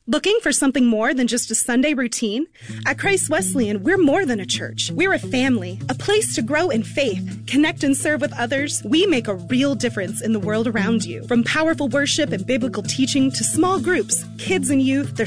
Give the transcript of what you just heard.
Looking for something more than just a Sunday routine? At Christ Wesleyan, we're more than a church. We're a family, a place to grow in faith, connect and serve with others. We make a real difference in the world around you. From powerful worship and biblical teaching to small groups, kids and youth, there's